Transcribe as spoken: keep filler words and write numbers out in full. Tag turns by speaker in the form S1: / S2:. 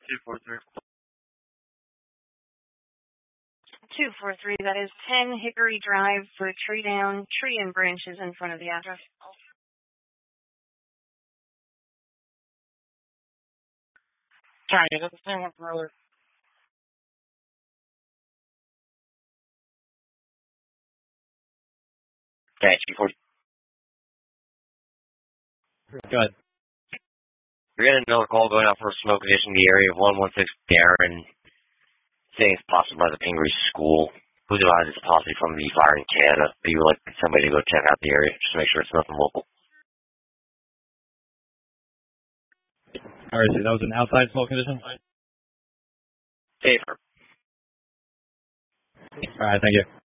S1: two four three.
S2: two four three, that is ten Hickory Drive for tree down, tree and branches in front of the address.
S3: Sorry, I got the same one from earlier.
S4: Okay, two forty.
S3: Go ahead.
S4: We're getting another call going out for a smoke condition in the area of one one six Darren, saying it's possible by the Pingree School. Who's advised it's possibly from the fire in Canada? But you would like somebody to go check out the area just to make sure it's nothing local.
S3: All right, so that was an outside smoke condition?
S4: Safer.
S3: All right, thank you.